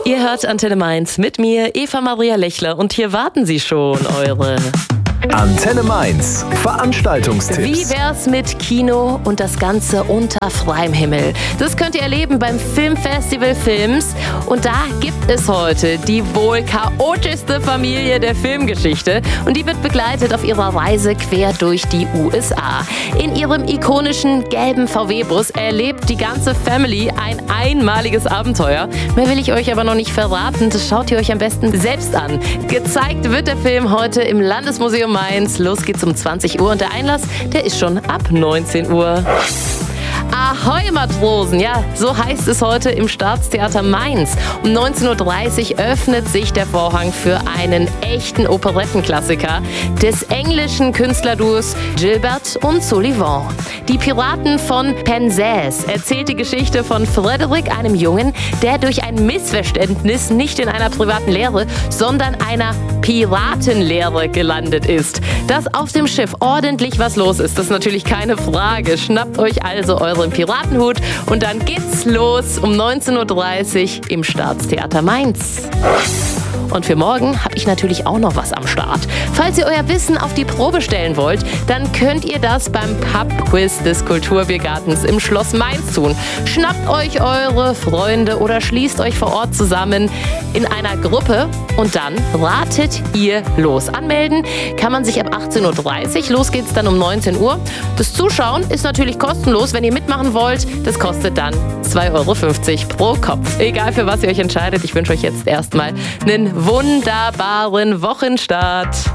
Ihr hört Antenne Mainz mit mir, Eva Maria Lechler, und hier warten sie schon, eure Antenne Mainz, Veranstaltungstipps. Wie wär's mit Kino und das Ganze unter freiem Himmel? Das könnt ihr erleben beim Filmfestival Films. Und da gibt es heute die wohl chaotischste Familie der Filmgeschichte. Und die wird begleitet auf ihrer Reise quer durch die USA. In ihrem ikonischen gelben VW-Bus erlebt die ganze Family ein einmaliges Abenteuer. Mehr will ich euch aber noch nicht verraten. Das schaut ihr euch am besten selbst an. Gezeigt wird der Film heute im Landesmuseum Mainz. Los geht's um 20 Uhr und der Einlass, der ist schon ab 19 Uhr. Ahoi Matrosen, ja, so heißt es heute im Staatstheater Mainz. Um 19.30 Uhr öffnet sich der Vorhang für einen echten Operettenklassiker des englischen Künstlerduos Gilbert und Sullivan. Die Piraten von Penzance erzählt die Geschichte von Frederick, einem Jungen, der durch ein Missverständnis nicht in einer privaten Lehre, sondern einer Piratenlehre gelandet ist. Dass auf dem Schiff ordentlich was los ist, das ist natürlich keine Frage. Schnappt euch also euren Piratenhut und dann geht's los um 19.30 Uhr im Staatstheater Mainz. Und für morgen habe ich natürlich auch noch was am Start. Falls ihr euer Wissen auf die Probe stellen wollt, dann könnt ihr das beim Pub-Quiz des Kulturbiergartens im Schloss Mainz tun. Schnappt euch eure Freunde oder schließt euch vor Ort zusammen in einer Gruppe und dann ratet ihr los. Anmelden kann man sich ab 18.30 Uhr. Los geht's dann um 19 Uhr. Das Zuschauen ist natürlich kostenlos. Wenn ihr mitmachen wollt, das kostet dann 2,50 Euro pro Kopf. Egal für was ihr euch entscheidet, ich wünsche euch jetzt erstmal einen wunderbaren Wochenstart.